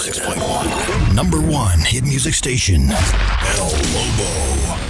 106.1. Number one hit music station. El Lobo.